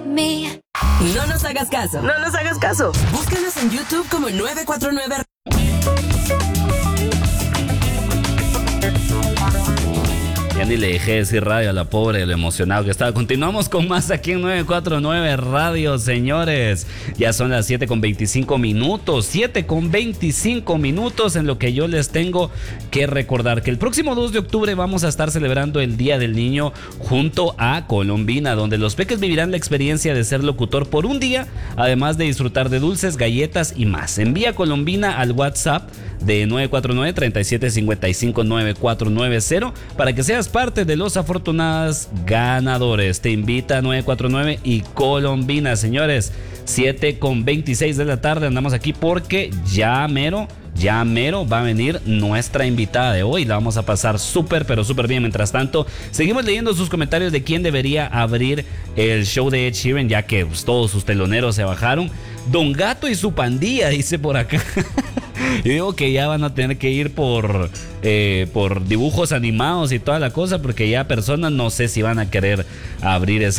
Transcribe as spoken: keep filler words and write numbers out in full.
me. No nos hagas caso. No nos hagas caso. Búscanos en YouTube como nueve cuatro nueve. Ya ni le dejé decir radio a la pobre, lo emocionado que estaba. Continuamos con más aquí en nueve cuatro nueve Radio, señores. Ya son las siete con veinticinco minutos. siete con veinticinco minutos en lo que yo les tengo que recordar que el próximo dos de octubre vamos a estar celebrando el Día del Niño junto a Colombina, donde los peques vivirán la experiencia de ser locutor por un día, además de disfrutar de dulces, galletas y más. Envía Colombina al WhatsApp de nueve cuatro nueve, tres siete cinco cinco, nueve cuatro nueve cero para que seas parte de los afortunados ganadores. Te invita a nueve cuatro nueve y Colombina, señores. siete con veintiséis de la tarde andamos aquí porque ya mero Ya mero va a venir nuestra invitada de hoy. La vamos a pasar súper, pero súper bien. Mientras tanto, seguimos leyendo sus comentarios de quién debería abrir el show de Ed Sheeran, ya que pues, todos sus teloneros se bajaron. Don Gato y su pandilla, dice por acá. Yo digo que ya van a tener que ir por, eh, por dibujos animados y toda la cosa, porque ya personas no sé si van a querer abrir ese